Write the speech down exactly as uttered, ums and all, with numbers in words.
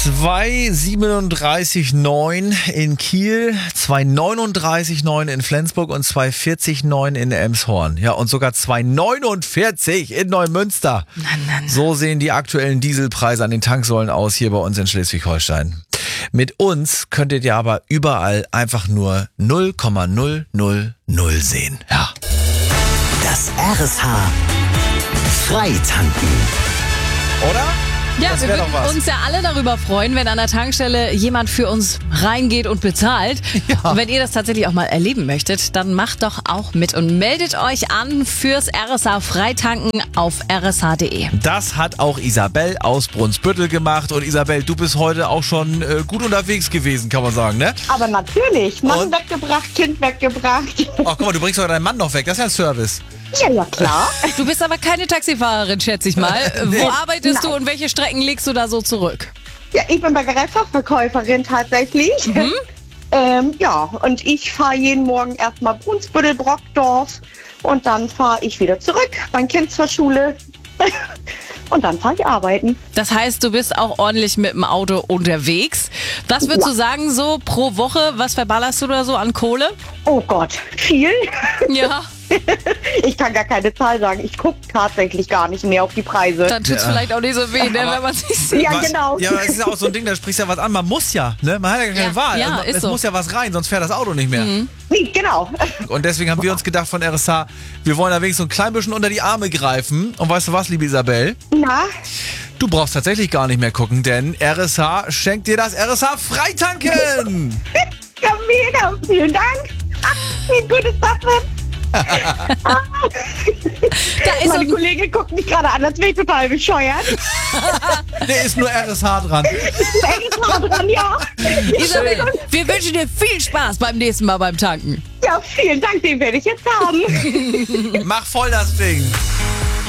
zwei siebenunddreißig neun in Kiel, zwei neununddreißig neun in Flensburg und zwei vierzig neun in Elmshorn. Ja, und sogar zwei neunundvierzig in Neumünster. Na, na, na. So sehen die aktuellen Dieselpreise an den Tanksäulen aus hier bei uns in Schleswig-Holstein. Mit uns könntet ihr aber überall einfach nur null Komma null null null sehen. Ja. Das R S H Freitanken. Oder? Ja, Das wir wär würden doch was. uns ja alle darüber freuen, wenn an der Tankstelle jemand für uns reingeht und bezahlt. Ja. Und wenn ihr das tatsächlich auch mal erleben möchtet, dann macht doch auch mit und meldet euch an fürs R S H Freitanken auf r s h punkt d e. Das hat auch Isabel aus Brunsbüttel gemacht. Und Isabel, du bist heute auch schon äh, gut unterwegs gewesen, kann man sagen, ne? Aber natürlich, Mann Und? weggebracht, Kind weggebracht. Ach, guck mal, du bringst doch deinen Mann noch weg. Das ist ja ein Service. Ja, ja, klar. Du bist aber keine Taxifahrerin, schätze ich mal. Nee. Wo arbeitest du Nein. und welche Strecken legst du da so zurück? Ja, ich bin Bäckereifachverkäuferin tatsächlich. Mhm. Ähm, ja, und ich fahre jeden Morgen erstmal Brunsbüttel, Brockdorf und dann fahre ich wieder zurück, mein Kind zur Schule und dann fahre ich arbeiten. Das heißt, du bist auch ordentlich mit dem Auto unterwegs. Was würdest Ja. du sagen, so pro Woche, was verballerst du da so an Kohle? Oh Gott, viel? Ja, Ich kann gar keine Zahl sagen. Ich gucke tatsächlich gar nicht mehr auf die Preise. dann tut's Ja. vielleicht auch nicht so weh, ne, Aber- wenn man sich sieht. Ja, Was- genau. Ja, aber das ist ja auch so ein Ding, da sprichst du ja was an. Man muss ja, ne? Man hat ja gar keine Ja, Wahl. ja, Also, ist es so. muss ja was rein, sonst fährt das Auto nicht mehr. Nee, genau. Und deswegen haben wir uns gedacht von R S H, wir wollen da wenigstens so ein klein bisschen unter die Arme greifen. Und weißt du was, liebe Isabel? Na, Du brauchst tatsächlich gar nicht mehr gucken, denn R S H schenkt dir das R S H Freitanken. ja, mega. Vielen Dank. Ach, wie gut ist das denn? Da ist so Meine ein, Kollegin guckt mich gerade an, als wäre ich total bescheuert. Der ist nur R S H dran. Extra dran, ja. Isabel, wir wünschen dir viel Spaß beim nächsten Mal beim Tanken. Ja, vielen Dank, den werde ich jetzt haben. Mach voll das Ding.